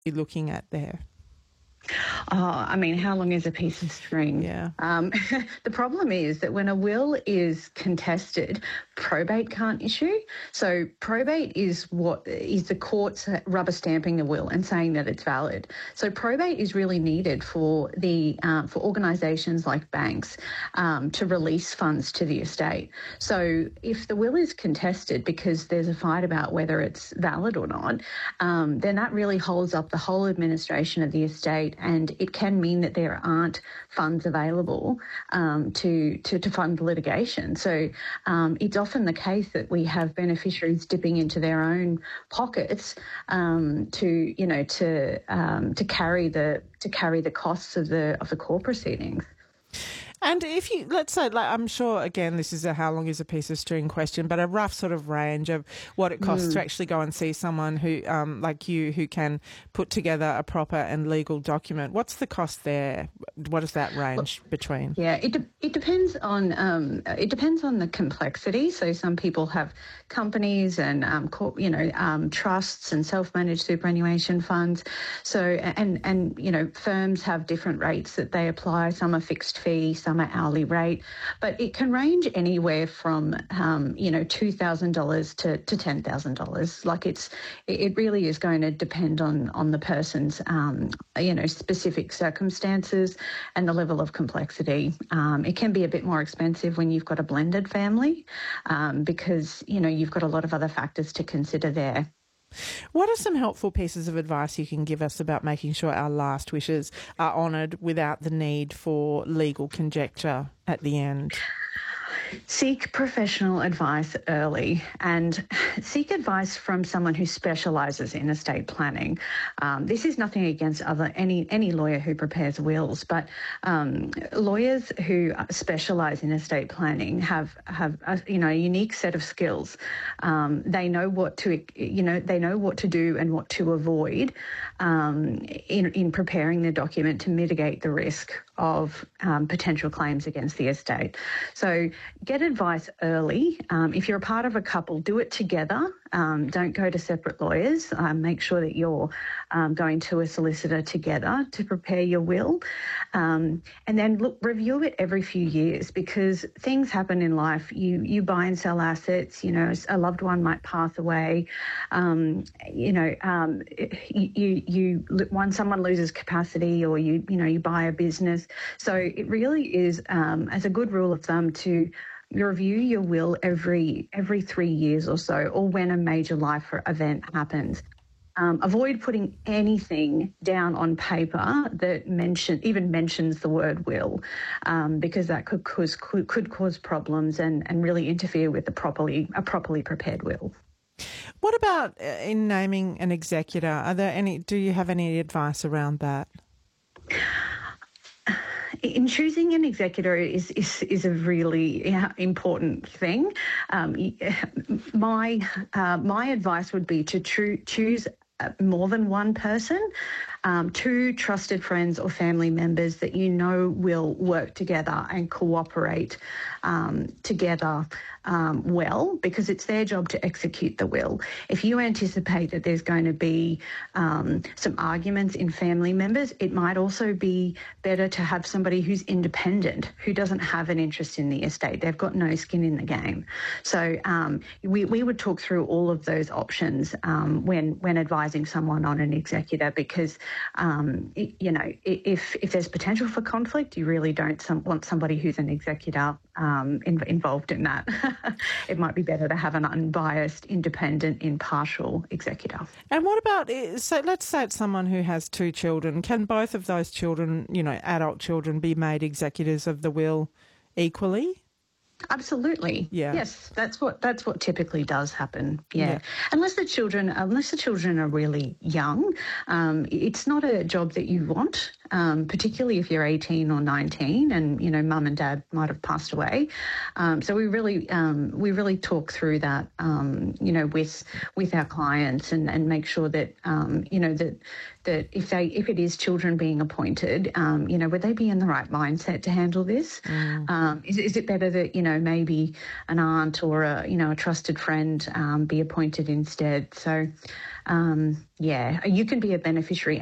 you're looking at there? I mean, how long is a piece of string? Yeah. The problem is that when a will is contested, probate can't issue. So probate is what is the courts rubber stamping the will and saying that it's valid. So probate is really needed for for organisations like banks to release funds to the estate. So if the will is contested because there's a fight about whether it's valid or not, then that really holds up the whole administration of the estate, and it can mean that there aren't funds available to fund litigation. So it's often the case that we have beneficiaries dipping into their own pockets to carry the costs of the court proceedings. And if you, let's say, like, I'm sure, again, this is a how long is a piece of string question, but a rough sort of range of what it costs to actually go and see someone who, like you, who can put together a proper and legal document. What's the cost there? What is that range between? Yeah, it depends on the complexity. So some people have companies and trusts and self-managed superannuation funds. So and firms have different rates that they apply. Some are fixed fee, some are hourly rate, but it can range anywhere from $2,000 to $10,000. Like it really is going to depend on the person's specific circumstances and the level of complexity. It can be a bit more expensive when you've got a blended family because you've got a lot of other factors to consider there. What are some helpful pieces of advice you can give us about making sure our last wishes are honoured without the need for legal conjecture at the end? Seek professional advice early and seek advice from someone who specialises in estate planning. This is nothing against any lawyer who prepares wills, but lawyers who specialise in estate planning have a unique set of skills. They know what to do and what to avoid in preparing the document to mitigate the risk of potential claims against the estate. So get advice early. If you're a part of a couple, do it together. Don't go to separate lawyers. Make sure that you're going to a solicitor together to prepare your will. And then review it every few years because things happen in life. You buy and sell assets. A loved one might pass away. Someone loses capacity, or you buy a business. So it really is, as a good rule of thumb, to review your will every 3 years or so, or when a major life event happens. Avoid putting anything down on paper that mentions the word will, because that could cause problems and really interfere with a properly prepared will. What about in naming an executor? Do you have any advice around that? In choosing an executor is a really important thing. My advice would be to choose more than one person, 2 trusted friends or family members that will work together and cooperate together well, because it's their job to execute the will. If you anticipate that there's going to be some arguments in family members, it might also be better to have somebody who's independent, who doesn't have an interest in the estate. They've got no skin in the game. So we would talk through all of those options when advising someone on an executor, because if there's potential for conflict, you really don't want somebody who's an executor involved in that. It might be better to have an unbiased, independent, impartial executor. And what about, so let's say it's someone who has 2 children. Can both of those children, adult children, be made executors of the will equally? Absolutely. Yeah. Yes, that's what typically does happen. Yeah. Unless the children are really young, it's not a job that you want, particularly if you're 18 or 19 and mum and dad might have passed away. So we really talk through that with our clients and make sure that that if it is children being appointed, would they be in the right mindset to handle this? Is it better that, maybe an aunt or a trusted friend be appointed instead? So, you can be a beneficiary